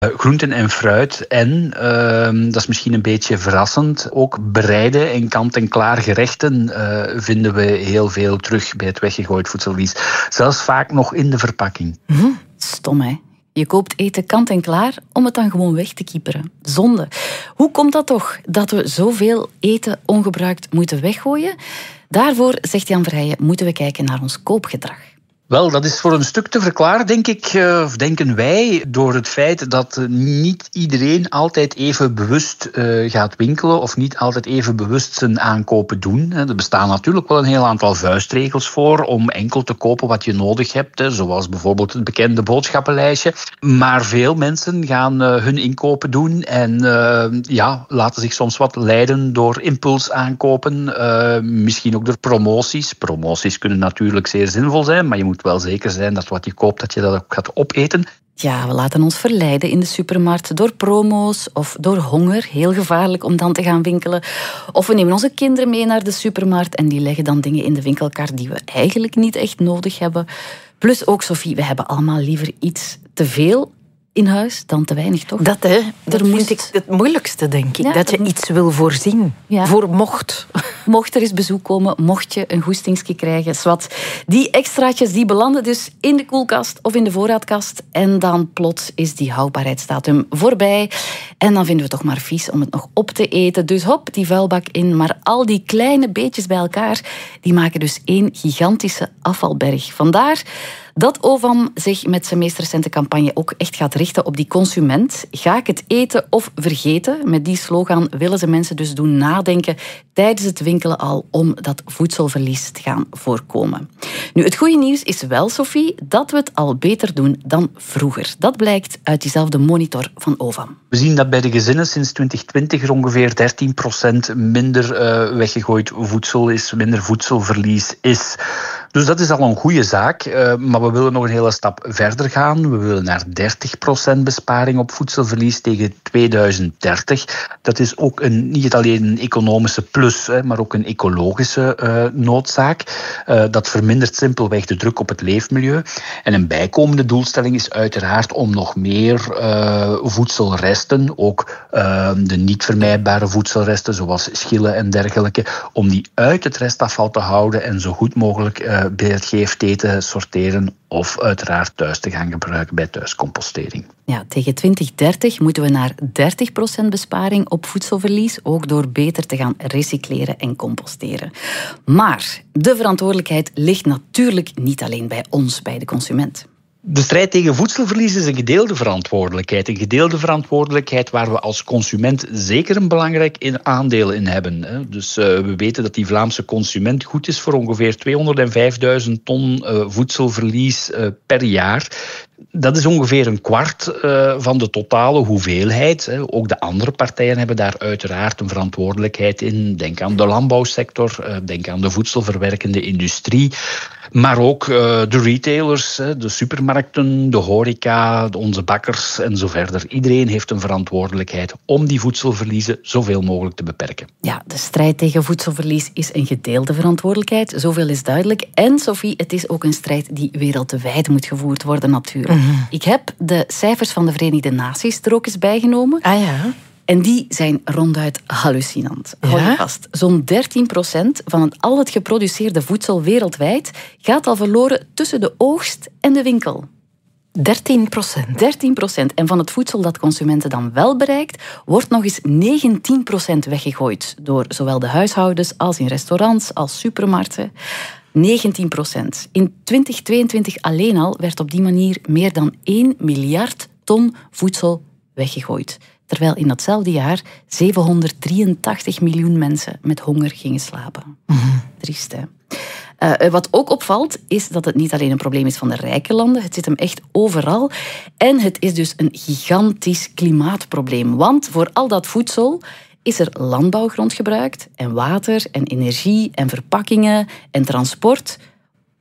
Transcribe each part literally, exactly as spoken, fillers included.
Groenten en fruit en, uh, dat is misschien een beetje verrassend, ook bereide en kant-en-klaar gerechten uh, vinden we heel veel terug bij het weggegooid voedselverlies. Zelfs vaak nog in de verpakking. Mm, stom, hè? Je koopt eten kant-en-klaar om het dan gewoon weg te kieperen. Zonde. Hoe komt dat toch, dat we zoveel eten ongebruikt moeten weggooien? Daarvoor, zegt Jan Verheijen, moeten we kijken naar ons koopgedrag. Wel, dat is voor een stuk te verklaren, denk ik, of denken wij, door het feit dat niet iedereen altijd even bewust uh, gaat winkelen of niet altijd even bewust zijn aankopen doen. Er bestaan natuurlijk wel een heel aantal vuistregels voor om enkel te kopen wat je nodig hebt, zoals bijvoorbeeld het bekende boodschappenlijstje. Maar veel mensen gaan uh, hun inkopen doen en uh, ja, laten zich soms wat leiden door impulsaankopen, uh, misschien ook door promoties. Promoties kunnen natuurlijk zeer zinvol zijn, maar je moet wel zeker zijn dat wat je koopt, dat je dat ook gaat opeten. Ja, we laten ons verleiden in de supermarkt door promo's of door honger. Heel gevaarlijk om dan te gaan winkelen. Of we nemen onze kinderen mee naar de supermarkt en die leggen dan dingen in de winkelkar die we eigenlijk niet echt nodig hebben. Plus ook, Sophie, we hebben allemaal liever iets te veel in huis dan te weinig, toch? Dat, hè. Dat er vind moest... ik het moeilijkste, denk ik. Ja, dat je dat... iets wil voorzien. Ja. Voor mocht. Mocht er eens bezoek komen, mocht je een goestingsje krijgen. Zwat. Die extraatjes die belanden dus in de koelkast of in de voorraadkast. En dan plots is die houdbaarheidsdatum voorbij. En dan vinden we het toch maar vies om het nog op te eten. Dus hop, die vuilbak in. Maar al die kleine beetjes bij elkaar, die maken dus één gigantische afvalberg. Vandaar dat O V A M zich met zijn meest recente campagne ook echt gaat richten op die consument. Ga ik het eten of vergeten? Met die slogan willen ze mensen dus doen nadenken tijdens het winkelen al om dat voedselverlies te gaan voorkomen. Nu, het goede nieuws is wel, Sophie, dat we het al beter doen dan vroeger. Dat blijkt uit diezelfde monitor van O V A M. We zien dat bij de gezinnen sinds twintig twintig er ongeveer dertien procent minder uh, weggegooid voedsel is, minder voedselverlies is. Dus dat is al een goede zaak, uh, maar we willen nog een hele stap verder gaan. We willen naar dertig procent besparing op voedselverlies tegen tweeduizend dertig. Dat is ook een, niet alleen een economische plus, hè, maar ook een ecologische uh, noodzaak. Uh, dat vermindert simpelweg de druk op het leefmilieu. En een bijkomende doelstelling is uiteraard om nog meer uh, voedselresten, ook uh, de niet vermijdbare voedselresten, zoals schillen en dergelijke, om die uit het restafval te houden en zo goed mogelijk uh, bij het geeft-eten sorteren of uiteraard thuis te gaan gebruiken bij thuiscompostering. Ja, tegen twintig dertig moeten we naar dertig procent besparing op voedselverlies, ook door beter te gaan recycleren en composteren. Maar de verantwoordelijkheid ligt natuurlijk niet alleen bij ons, bij de consument. De strijd tegen voedselverlies is een gedeelde verantwoordelijkheid. Een gedeelde verantwoordelijkheid waar we als consument zeker een belangrijk aandeel in hebben. Dus uh, we weten dat die Vlaamse consument goed is voor ongeveer tweehonderdvijfduizend ton uh, voedselverlies uh, per jaar. Dat is ongeveer een kwart uh, van de totale hoeveelheid. Hè. Ook de andere partijen hebben daar uiteraard een verantwoordelijkheid in. Denk aan de landbouwsector, uh, denk aan de voedselverwerkende industrie. Maar ook uh, de retailers, de supermarkten, de horeca, onze bakkers en zo verder. Iedereen heeft een verantwoordelijkheid om die voedselverliezen zoveel mogelijk te beperken. Ja, de strijd tegen voedselverlies is een gedeelde verantwoordelijkheid. Zoveel is duidelijk. En Sophie, het is ook een strijd die wereldwijd moet gevoerd worden natuurlijk. Mm-hmm. Ik heb de cijfers van de Verenigde Naties er ook eens bijgenomen. Ah ja. En die zijn ronduit hallucinant. Ja? Hou je vast. Zo'n dertien procent van het, al het geproduceerde voedsel wereldwijd gaat al verloren tussen de oogst en de winkel. dertien procent. dertien procent. En van het voedsel dat consumenten dan wel bereikt, wordt nog eens negentien procent weggegooid. Door zowel de huishoudens als in restaurants, als supermarkten. negentien procent. In twintig tweeëntwintig alleen al werd op die manier meer dan één miljard ton voedsel weggegooid. Terwijl in datzelfde jaar zevenhonderddrieëntachtig miljoen mensen met honger gingen slapen. Mm-hmm. Triest, hè? Uh, wat ook opvalt, is dat het niet alleen een probleem is van de rijke landen. Het zit hem echt overal. En het is dus een gigantisch klimaatprobleem. Want voor al dat voedsel is er landbouwgrond gebruikt, en water, en energie, en verpakkingen, en transport,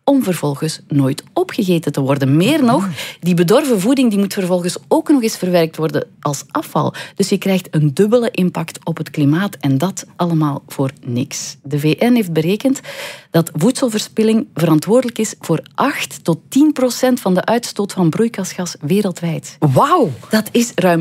om vervolgens nooit opgegeten te worden. Meer nog, die bedorven voeding die moet vervolgens ook nog eens verwerkt worden als afval. Dus je krijgt een dubbele impact op het klimaat en dat allemaal voor niks. De V N heeft berekend dat voedselverspilling verantwoordelijk is voor acht tot tien procent van de uitstoot van broeikasgas wereldwijd. Wauw! Dat is ruim